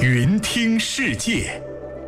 云听世界。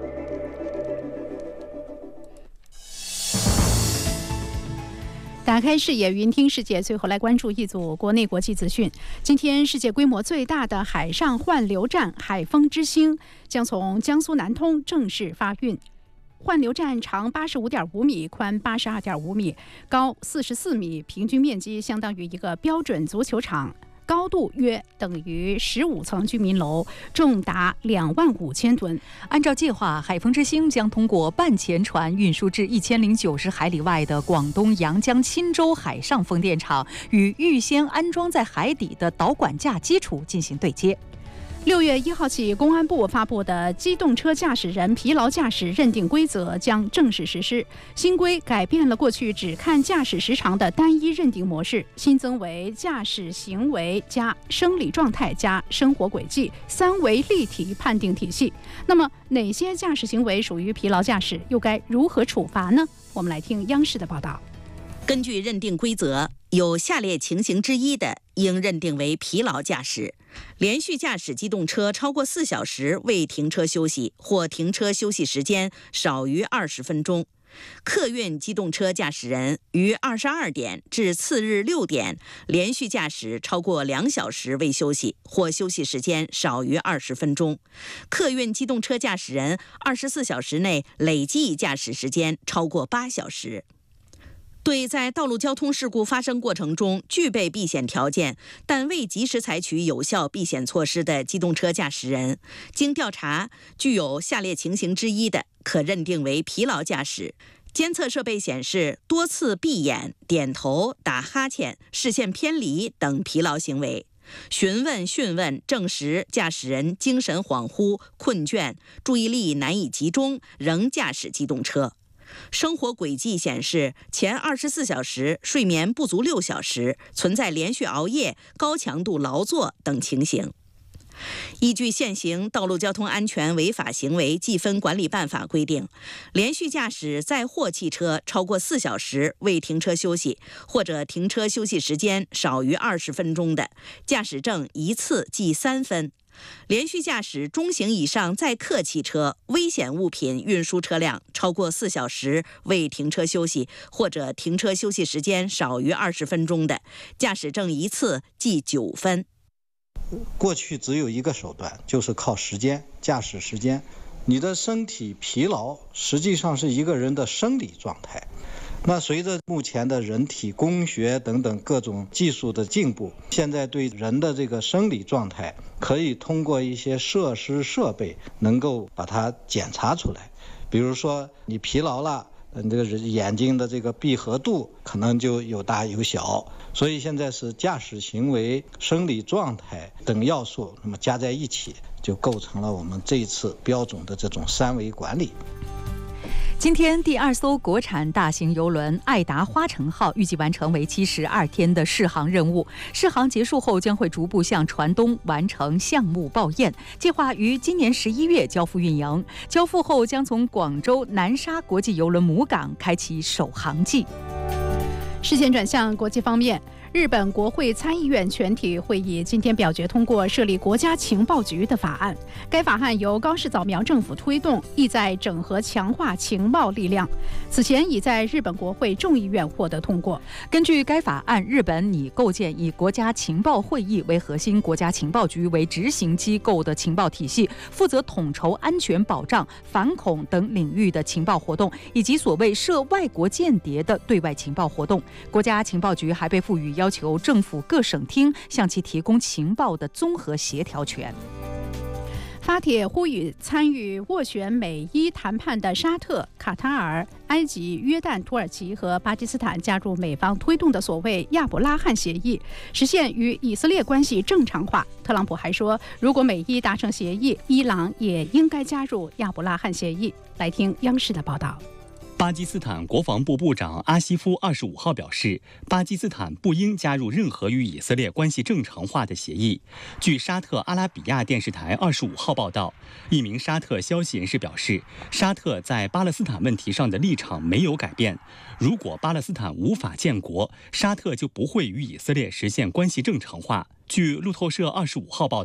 打开视野，云听世界。最后来关注一组国内国际资讯。今天，世界规模最大的海上换流站海风之星将从江苏南通正式发运。换流站长85.5米，宽82.5米，高44米，平均面积相当于一个标准足球场，高度约等于15层居民楼，重达25000吨。 按照计划，海风之星将通过半潜船运输至1090海里外的广东阳江钦州海上风电场，与预先安装在海底的导管架基础进行对接。 6月1号起，公安部发布的机动车驾驶人疲劳驾驶认定规则将正式实施。新规改变了过去只看驾驶时长的单一认定模式，新增为驾驶行为加生理状态加生活轨迹3维立体判定体系。那么，哪些驾驶行为属于疲劳驾驶，又该如何处罚呢？我们来听央视的报道。 根据认定规则，有下列情形之一的，应认定为疲劳驾驶：连续驾驶机动车超过4小时未停车休息，或停车休息时间少于20分钟；客运机动车驾驶人于22点至次日6点连续驾驶超过2小时未休息，或休息时间少于20分钟；客运机动车驾驶人24小时内累计驾驶时间超过8小时。对在道路交通事故发生过程中具备避险条件，但未及时采取有效避险措施的机动车驾驶人，经调查具有下列情形之一的，可认定为疲劳驾驶：监测设备显示多次闭眼、点头、打哈欠、视线偏离等疲劳行为；询问证实驾驶人精神恍惚、困倦、注意力难以集中，仍驾驶机动车；生活轨迹显示前24小时睡眠不足6小时，存在连续熬夜、高强度劳作等情形。依据现行《道路交通安全违法行为记分管理办法》规定，连续驾驶载货汽车超过4小时未停车休息，或者停车休息时间少于20分钟的，驾驶证一次记3分；连续驾驶中型以上载客汽车、危险物品运输车辆超过4小时未停车休息，或者停车休息时间少于20分钟的，驾驶证一次记9分。 过去只有一个手段，就是靠时间，驾驶时间。你的身体疲劳实际上是一个人的生理状态。那随着目前的人体工学等等各种技术的进步，现在对人的这个生理状态可以通过一些设施设备能够把它检查出来。比如说你疲劳了，这个眼睛的这个闭合度可能就有大有小，所以现在是驾驶行为、生理状态等要素，那么加在一起，就构成了我们这一次标准的这种3维管理。 今天，第2艘国产大型邮轮爱达花城号预计完成为期12天的试航任务。试航结束后，将会逐步向船东完成项目报验，计划于今年11月交付运营。交付后，将从广州南沙国际邮轮母港开启首航季。 视线转向国际方面，日本国会参议院全体会议今天表决通过设立国家情报局的法案。该法案由高市早苗政府推动，意在整合强化情报力量。此前已在日本国会众议院获得通过。 根据该法案，日本拟构建以国家情报会议为核心、国家情报局为执行机构的情报体系，负责统筹安全保障、反恐等领域的情报活动，以及所谓涉外国间谍的对外情报活动。国家情报局还被赋予要求政府各省厅向其提供情报的综合协调权。 发帖呼吁参与斡旋美伊谈判的沙特、卡塔尔、埃及、约旦、土耳其和巴基斯坦加入美方推动的所谓亚伯拉罕协议，实现与以色列关系正常化。特朗普还说，如果美伊达成协议，伊朗也应该加入亚伯拉罕协议。来听央视的报道。 巴基斯坦国防部部长阿西夫25号表示，巴基斯坦不应加入任何与以色列关系正常化的协议。据沙特阿拉比亚电视台25号报道，一名沙特消息人士表示，沙特在巴勒斯坦问题上的立场没有改变。如果巴勒斯坦无法建国，沙特就不会与以色列实现关系正常化。据路透社25号报道，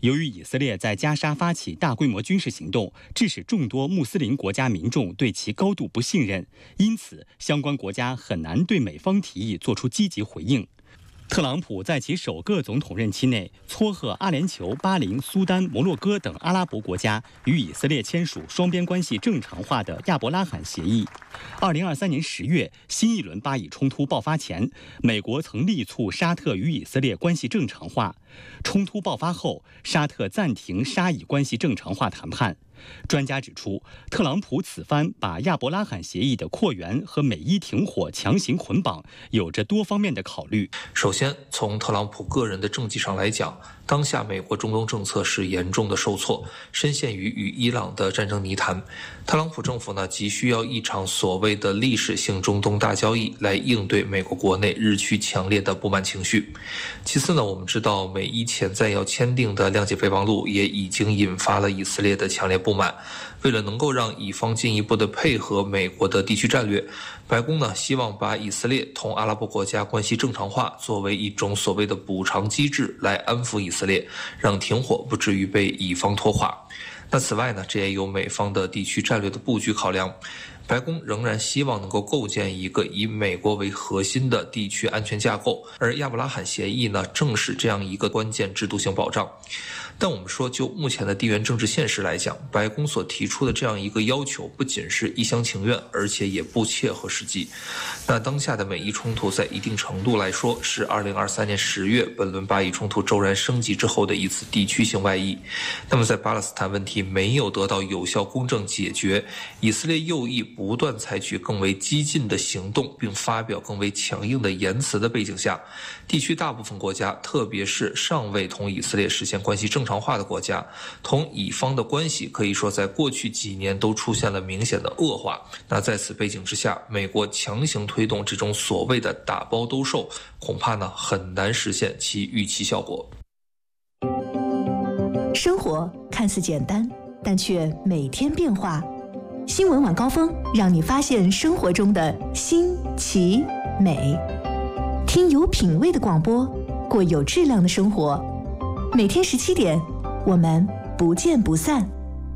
由于以色列在加沙发起大规模军事行动，致使众多穆斯林国家民众对其高度不信任，因此相关国家很难对美方提议做出积极回应。特朗普在其首个总统任期内撮合阿联酋、巴林、苏丹、摩洛哥等阿拉伯国家与以色列签署双边关系正常化的亚伯拉罕协议。2023年10月，新一轮巴以冲突爆发前，美国曾力促沙特与以色列关系正常化。冲突爆发后，沙特暂停沙以关系正常化谈判。专家指出，特朗普此番把亚伯拉罕协议的扩员和美伊停火强行捆绑，有着多方面的考虑。 首先，从特朗普个人的政绩上来讲，当下美国中东政策是严重的受挫，深陷于与伊朗的战争泥潭。特朗普政府呢，急需要一场所谓的历史性中东大交易来应对美国国内日趋强烈的不满情绪。其次呢，我们知道美伊潜在要签订的谅解备忘录也已经引发了以色列的强烈不满。为了能够让以方进一步的配合美国的地区战略，白宫呢希望把以色列同阿拉伯国家关系正常化作为一种所谓的补偿机制来安抚以色列，让停火不至于被以方拖垮。那此外呢，这也有美方的地区战略的布局考量。白宫仍然希望能够构建一个以美国为核心的地区安全架构，而亚伯拉罕协议呢，正是这样一个关键制度性保障。但我们说，就目前的地缘政治现实来讲，白宫所提出的这样一个要求，不仅是一厢情愿，而且也不切合实际。那当下的美伊冲突，在一定程度来说，是2023年10月本轮巴以冲突骤然升级之后的一次地区性外溢。那么在巴勒斯坦问题没有得到有效公正解决，以色列右翼不断采取更为激进的行动，并发表更为强硬的言辞的背景下，地区大部分国家，特别是尚未同以色列实现关系正常化的国家，同以方的关系可以说在过去几年都出现了明显的恶化。那在此背景之下，美国强行推动这种所谓的打包兜售，恐怕呢很难实现其预期效果。 生活看似简单，但却每天变化。新闻晚高峰让你发现生活中的新奇美，听有品味的广播，过有质量的生活。每天17点，我们不见不散。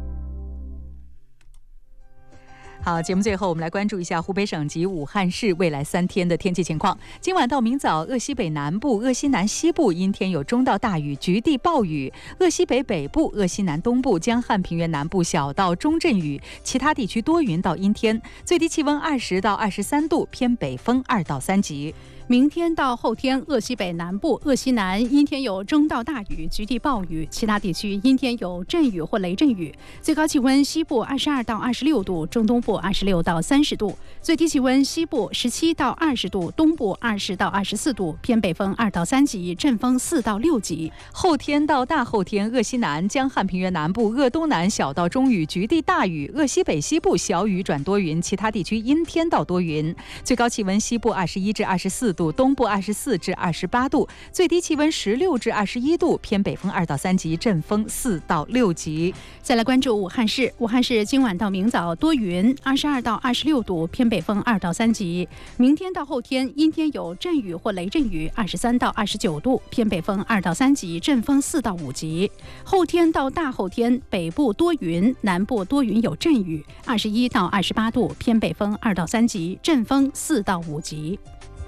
好，节目最后我们来关注一下湖北省及武汉市未来3天的天气情况。今晚到明早，鄂西北南部、鄂西南西部阴天有中到大雨，局地暴雨；鄂西北北部、鄂西南东部、江汉平原南部小到中阵雨，其他地区多云到阴天。最低气温20到23度，偏北风2到3级。 明天到后天，鄂西北南部、鄂西南阴天有中到大雨，局地暴雨；其他地区阴天有阵雨或雷阵雨。最高气温西部22到26度，中东部26到30度；最低气温西部17到20度，东部20到24度，偏北风2到3级，阵风4到6级。 后天到大后天，鄂西南、江汉平原南部、鄂东南小到中雨，局地大雨；鄂西北西部小雨转多云，其他地区阴天到多云。最高气温西部21至24度，东部24至28度，最低气温16至21度，偏北风2到3级，阵风4到6级。 再来关注武汉市，武汉市今晚到明早多云，22到26度，偏北风2到3级。明天到后天阴天有阵雨或雷阵雨，23到29度，偏北风2到3级，阵风4到5级。后天到大后天，北部多云，南部多云有阵雨，21到28度，偏北风2到3级，阵风4到5级。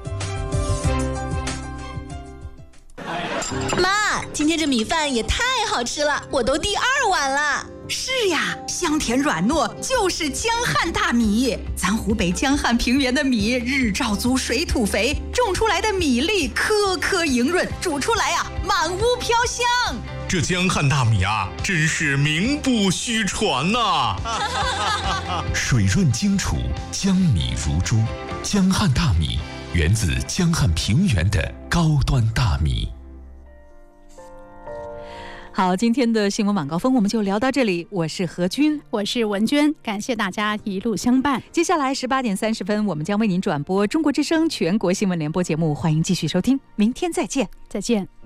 妈，今天这米饭也太好吃了，我都第2碗了。 是呀，香甜软糯，就是江汉大米。咱湖北江汉平原的米，日照足，水土肥，种出来的米粒颗颗莹润，煮出来满屋飘香。 这江汉大米真是名不虚传呐！水润精储，江米如珠。江汉大米源自江汉平原的高端大米。 好，今天的新闻晚高峰我们就聊到这里。我是何军， 我是文娟，感谢大家一路相伴。 接下来18点30分，我们将为您转播中国之声全国新闻联播节目，欢迎继续收听，明天再见， 再见。